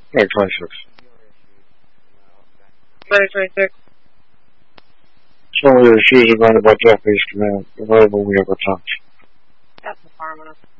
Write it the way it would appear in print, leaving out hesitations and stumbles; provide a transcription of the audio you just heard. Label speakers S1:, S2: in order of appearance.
S1: Like 26.
S2: 2026.
S1: Some of your issues are granted by Japanese command, available when we have our times.
S2: That's far enough.